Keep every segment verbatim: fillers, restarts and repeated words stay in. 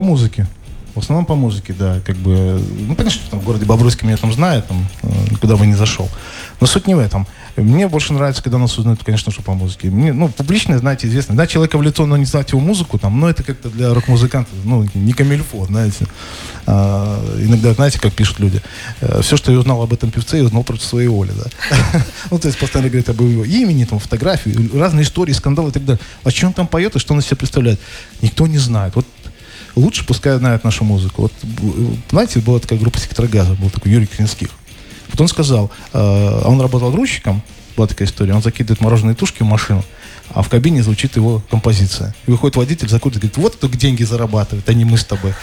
Музыки. В основном по музыке, да, как бы, ну, понятно, что там в городе Бобруйске меня там знают, там, куда бы ни зашел. Но суть не в этом. Мне больше нравится, когда нас узнают, конечно, что по музыке. Мне, ну, публично, знаете, известно. Да, человека в лицо, но не знать его музыку, там, но это как-то для рок-музыкантов, ну, не камильфо, знаете. А, иногда, знаете, как пишут люди. Все, что я узнал об этом певце, я узнал против своей воли, да. Ну, то есть постоянно говорят об его имени, там, фотографии, разные истории, скандалы и так далее. О чем он там поет и что он из себя представляет? Никто не знает. Вот лучше пускай знают нашу музыку. Вот, знаете, была такая группа «Сектор газа», был такой Юрий Клинских. Вот он сказал, э, он работал грузчиком, была такая история, он закидывает мороженые тушки в машину, а в кабине звучит его композиция. И выходит водитель, закурит, говорит, вот кто деньги зарабатывает, а не мы с тобой.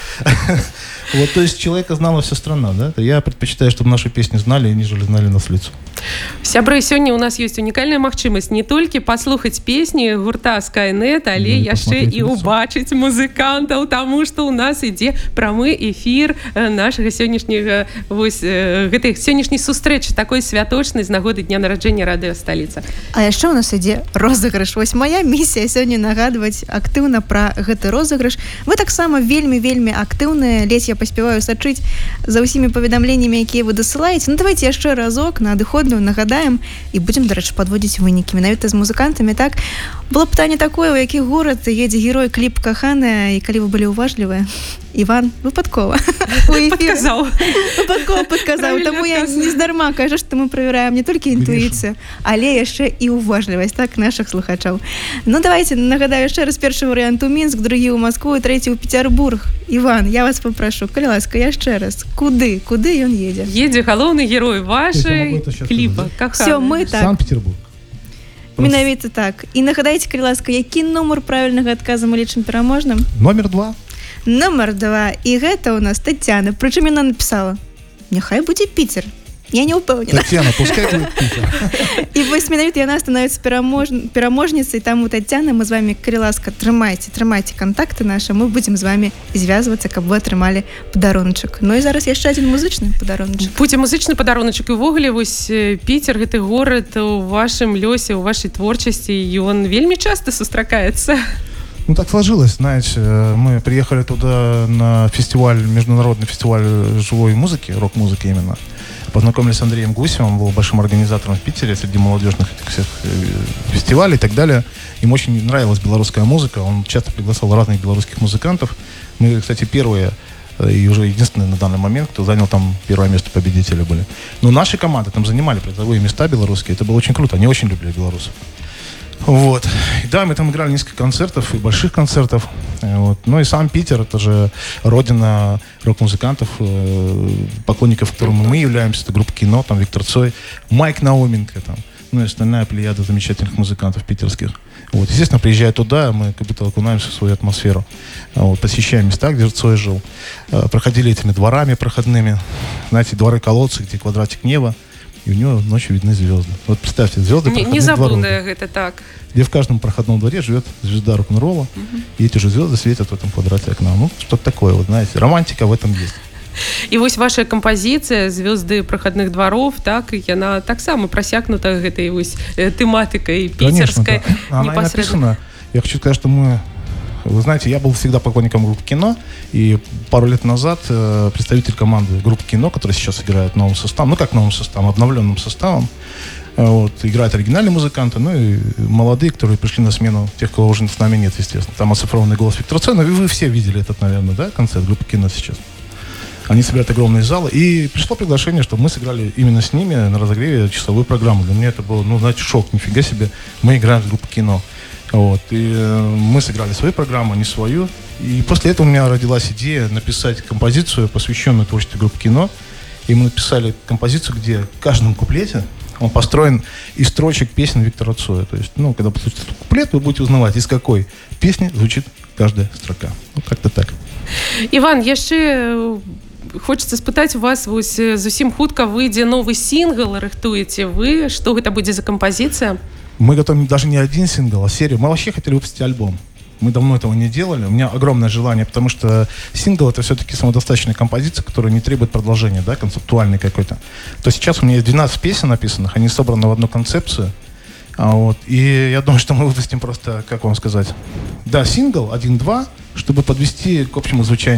Вот, то есть человека знала вся страна, да? Я предпочитаю, чтобы наши песни знали, нежели знали нас в лицо. Сябры, сегодня у нас есть уникальная магчымасць не толькі паслухаць песні гурта Скайнет, але Ну, яшчэ посмотреть і в лицо. убачыць музыкантаў, таму што ў нас ідзе прамы эфір э, нашага сённяшняга вось э, гэтай сённяшняй сустрэчы такой святочнай з нагоды дня нараджэння радыёсталіца. А яшчэ у нас ідзе розыгрыш. Вось моя місія сёння нагадваць актыўна пра гэты розыгрыш. Вы таксама вельмі вельмі актыўныя, ледзь я паспяваю сачыць за ўсімі паведамленнямі, якія вы дасылаеце. Ну давайте яшчэ разок на адыходную нагадаем і будзем, дарэчы, падводзіць вынікі менавіта з музыкантамі. Так было пытанне такое, у які горад едзе герой кліп «Каханая», і калі вы былі уважлівыя, Іван выпадкова Падказаў. выпадкова падказаў. Таму я не здарма кажу, што мы правяраем не толькі інтуіцыю, але яшчэ і уважлівасць так нашых слухачоў. Ну давайте нагадаю яшчэ раз, першы варыянт у Мінск, другі ў Маскву і трэці ў Петербург. Іван, я вас папрашу, калі ласка, яшчэ раз, куды куды ён едзе? Едзе галоўны герой вашай кліпа «Каханая». Все, мы так. Санкт-Петербург. Менавіта так. І нагадайце, калі ласка, які нумар правільнага адказу мы лічым пераможным? Номер два. Нумар два. І гэта у нас Тацяна. Прычым яна напісала: няхай будзе Піцер. Я не ўпэўнена. Татьяна, пускай будет Питер. І вось менавіта яна становіцца перамож... пераможніцай. Таму, Тацяна, мы з вами, калі ласка, трымайце, трымайце кантакты нашы, мы будзем з вами звязвацца, каб вы атрымалі падарунчык. Ну і зараз яшчэ адзін музычны падарунчык. Будзе музычны падаруначак. І ўвогуле, вось Піцер, гэты горад у вашым лёсе, у вашай творчасці, ён вельмі часта сустракаецца. Ну, так сложилось, знаете, мы приехали туда на фестиваль, международный фестиваль живой музыки, рок-музыки именно. Познакомились с Андреем Гусевым, он был большим организатором в Питере среди молодежных этих всех фестивалей и так далее. Им очень нравилась белорусская музыка, он часто приглашал разных белорусских музыкантов. Мы, кстати, первые и уже единственные на данный момент, кто занял там первое место победителя были. Но наши команды там занимали призовые места белорусские, это было очень круто, они очень любили белорусов. Вот. И да, мы там играли несколько концертов, и больших концертов. Вот. Ну и сам Питер, это же родина рок-музыкантов, э, поклонников, которыми мы являемся. Это группа «Кино», там Виктор Цой, Майк Науменко, там, ну и остальная плеяда замечательных музыкантов питерских. Вот. Естественно, приезжая туда, мы как будто окунаемся в свою атмосферу. Вот. Посещаем места, где Цой жил. Э, проходили этими дворами проходными. Знаете, дворы-колодцы, где квадратик неба. И у него ночью видны звезды. Вот представьте, звезды Не, не забуду это так. Где в каждом проходном дворе живет звезда рок-н-ролла, угу. И эти же звезды светят в этом квадрате окна. Ну, что-то такое, вот, знаете, романтика в этом есть. І вось ваша кампазіцыя «Звезды проходных дворов», так, яна таксама просякнута гэтай вось тэматыкай питерской. Конечно, да. Она и написана. Я хочу сказать, что мы... Вы знаете, я был всегда поклонником группы «Кино», и пару лет назад э, представитель команды группы «Кино», которая сейчас играет новым составом, ну как новым составом, обновленным составом, э, вот, играют оригинальные музыканты, ну и молодые, которые пришли на смену тех, кого уже с нами нет, естественно. Там оцифрованный голос Виктора Цоя, ну и вы все видели этот, наверное, да, концерт группы «Кино» сейчас. Они собирают огромные залы, и пришло приглашение, чтобы мы сыграли именно с ними на разогреве часовую программу. Для меня это было, ну, знаете, шок, нифига себе, мы играем с группой «Кино». Вот, и э, мы сыграли свою программу, не свою. И после этого у меня родилась идея написать композицию, посвященную творчеству группы «Кино». И мы написали композицию, где в каждом куплете он построен из строчек песен Виктора Цоя. То есть, ну, когда послушаете этот куплет, вы будете узнавать, из какой песни звучит каждая строка. Ну, как-то так. Иван, яшчэ хочется спытаць у вас, вось зусім хутка выйдзе новый сингл, рыхтуеце вы, что гэта будзе за композиция? Мы готовим даже не один сингл, а серию. Мы вообще хотели выпустить альбом. Мы давно этого не делали. У меня огромное желание, потому что сингл — это все-таки самодостаточная композиция, которая не требует продолжения, да, концептуальной какой-то. То сейчас у меня есть двенадцать песен написанных, они собраны в одну концепцию. А вот, и я думаю, что мы выпустим просто, как вам сказать, да, сингл один-два, чтобы подвести к общему звучанию